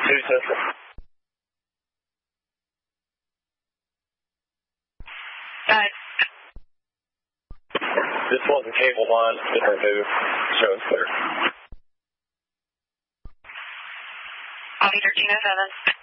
2 Central. This wasn't cable line, it's been removed. Show's clear. I'll be 1307.